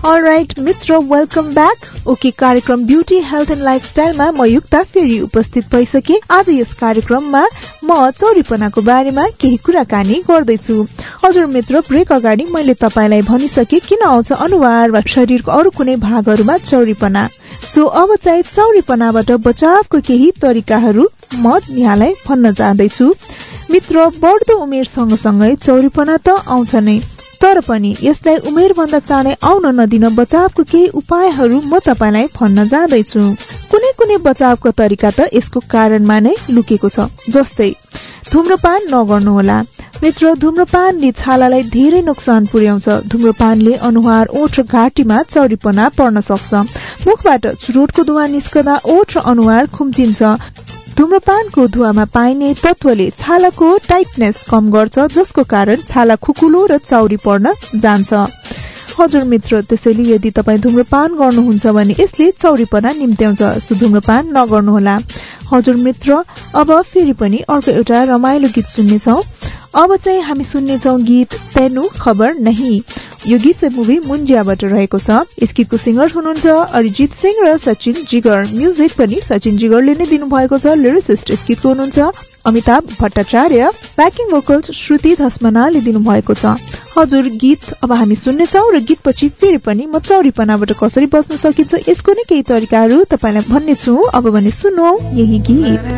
All right मित्र, welcome back. Okay, कार्यक्रम beauty health and लाइफस्टाइलमा म युक्ता फेरि उपस्थित भइसके। आज यस कार्यक्रममा म चौरीपनाको बारेमा केही कुराकानी गर्दैछु। हजुर मित्र, ब्रेक अगाडि मैले तपाईलाई भनिसके किन आउँछ अनुहार वा शरीरको अरू कुनै भागहरूमा चौरीपना। सो अब चाहिँ चौरीपनाबाट बचावको केही तरिकाहरू म यहाँलाई भन्न चाहदैछु। मित्र, बढ्दो उमेर सँगसँगै चौरीपना त आउँछ नै, तर पनि यसलाई उमेरभन्दा चाँडै आउन नदिन बचावको केही उपायहरू म तपाईलाई भन्न जाँदैछु। कुनै कुनै बचावको तरिका त यसको कारणमा नै लुकेको छ। जस्तै धूम्रपान नगर्नुहोला। मित्र, धूम्रपानले छालालाई धेरै नोक्सान पुर्याउँछ। धूम्रपानले अनुहार, ओठ र घाँटीमा चौरीपना पर्न सक्छ। मुखबाट चुरोटको धुवा निस्कदा ओठ र अनुहार खुम्चिन्छ। धूम्रपानको धुवामा पाइने तत्वले छालाको टाइटनेस कम गर्छ, जसको कारण छाला खुकुलो र चाउरी पर्न जान्छ। हजुर मित्र, त्यसैले यदि तपाईँ धूम्रपान गर्नुहुन्छ भने यसले चौरीपना निम्त्याउँछ। सो धूम्रपान नगर्नुहोला। हजुर मित्र, अब फेरि पनि अर्को एउटा रमाइलो गीत सुन्नेछौँ। अब चाहिँ हामी सुन्नेछौँ गीत तेनु खबर नहीं। यो गीत चाहिँ मुभी मुन्जियाबाट रहेको छ। यस गीतको सिंगर हुनुहुन्छ अरिजित सिंह र सचिन जिगर। म्युजिक पनि सचिन जिगरले नै दिनुभएको छ। लिरिसिस्ट यस गीतको हुनुहुन्छ अमिताभ भट्टाचार्य। ब्याकिङ भोकल्स श्रुति धस्मनाले दिनुभएको छ। हजुर, गीत अब हामी सुन्नेछौँ र गीतपछि फेरि पनि म चौरीपनाबाट कसरी बच्न सकिन्छ यसको नै केही तरिकाहरू तपाईलाई भन्नेछु। अब भने सुनौ यही गीत।